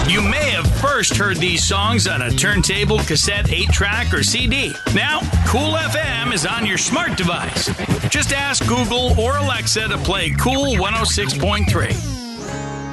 You may have first heard these songs on a turntable, cassette, 8-track, or CD. Now, Cool FM is on your smart device. Just ask Google or Alexa to play Cool 106.3.